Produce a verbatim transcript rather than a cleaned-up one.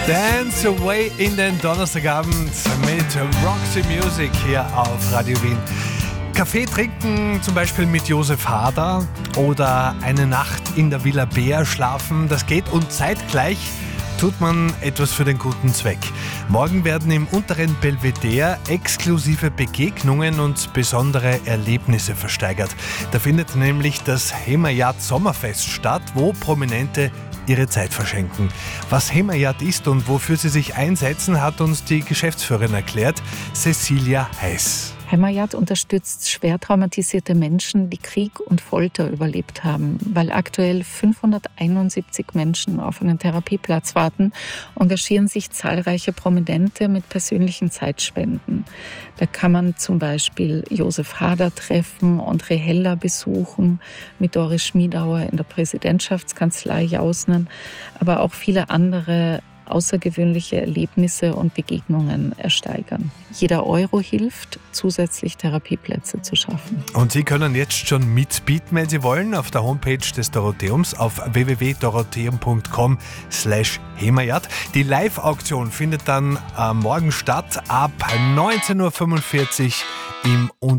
Dance Away in den Donnerstagabend mit Roxy Music hier auf Radio Wien. Kaffee trinken, zum Beispiel mit Josef Hader, oder eine Nacht in der Villa Bär schlafen, das geht, und zeitgleich tut man etwas für den guten Zweck. Morgen werden im unteren Belvedere exklusive Begegnungen und besondere Erlebnisse versteigert. Da findet nämlich das Hemajat Sommerfest statt, wo Prominente ihre Zeit verschenken. Was Hemajat ist und wofür sie sich einsetzen, hat uns die Geschäftsführerin erklärt, Cecilia Heiß. Hemajat unterstützt schwer traumatisierte Menschen, die Krieg und Folter überlebt haben. Weil aktuell fünfhunderteinundsiebzig Menschen auf einen Therapieplatz warten, engagieren sich zahlreiche Prominente mit persönlichen Zeitspenden. Da kann man zum Beispiel Josef Hader treffen, André Heller besuchen, mit Doris Schmiedauer in der Präsidentschaftskanzlei Jausnen, aber auch viele andere außergewöhnliche Erlebnisse und Begegnungen ersteigern. Jeder Euro hilft, zusätzlich Therapieplätze zu schaffen. Und Sie können jetzt schon mitbieten, wenn Sie wollen, auf der Homepage des Dorotheums auf w w w punkt dorotheum punkt com slash hemajat. Die Live-Auktion findet dann äh, morgen statt ab neunzehn Uhr fünfundvierzig im Unter